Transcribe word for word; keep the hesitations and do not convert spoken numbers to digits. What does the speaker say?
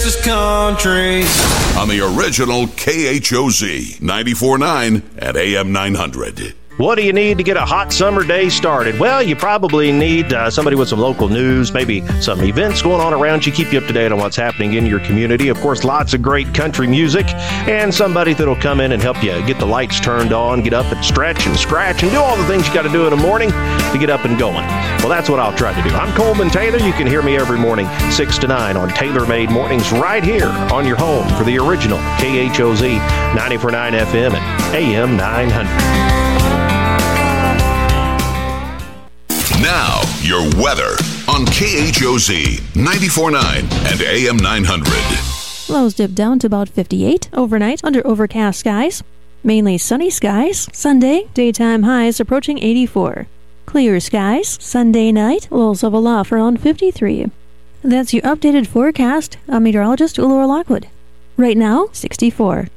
Texas country. On the original K H O Z ninety-four point nine at A M nine hundred. What do you need to get a hot summer day started? Well, you probably need uh, somebody with some local news, maybe some events going on around you, keep you up to date on what's happening in your community. Of course, lots of great country music, and somebody that'll come in and help you get the lights turned on, get up and stretch and scratch, and do all the things you got to do in the morning to get up and going. Well, that's what I'll try to do. I'm Coleman Taylor. You can hear me every morning, six to nine on Taylor Made Mornings right here on your home for the original K H O Z ninety-four point nine F M and A M nine hundred. Now, your weather on K H O Z ninety-four point nine and A M nine hundred. Lows dip down to about fifty-eight overnight under overcast skies. Mainly sunny skies. Sunday, daytime highs approaching eighty-four. Clear skies. Sunday night, lows of a low around fifty-three. That's your updated forecast. I'm meteorologist Laura Lockwood. Right now, sixty-four.